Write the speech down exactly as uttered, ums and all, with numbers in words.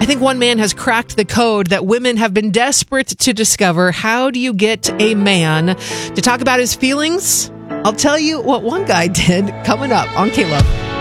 I think one man has cracked the code that women have been desperate to discover. How do you get a man to talk about his feelings? I'll tell you what one guy did coming up on K-Love.